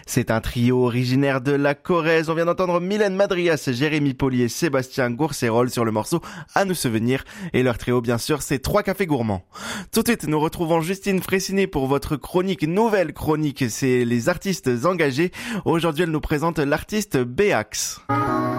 C'est un trio originaire de la Corrèze. On vient d'entendre Mylène Madrias, Jérémy Paulier, Sébastien Gourcerol sur le morceau À nous souvenir. Et leur trio, bien sûr, c'est 3 cafés gourmands. Tout de suite, nous retrouvons Justine Fraissinet pour votre chronique, nouvelle chronique. C'est les artistes engagés. Aujourd'hui, elle nous présente l'artiste Béax.